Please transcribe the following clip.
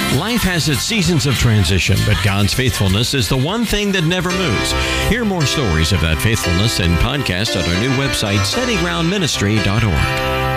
Life has its seasons of transition, but God's faithfulness is the one thing that never moves. Hear more stories of that faithfulness and podcast at our new website, steadygroundministry.org.